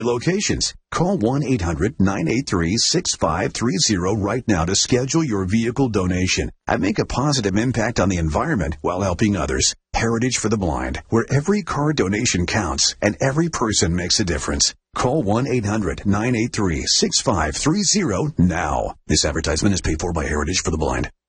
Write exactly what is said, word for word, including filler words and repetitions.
locations. Call one eight hundred nine eight three six five three zero right now to schedule your vehicle donation and make a positive impact on the environment while helping others. Heritage for the Blind, where every car donation counts and every person makes a difference. Call one eight hundred nine eight three six five three zero now. This advertisement is paid for by Heritage for the Blind.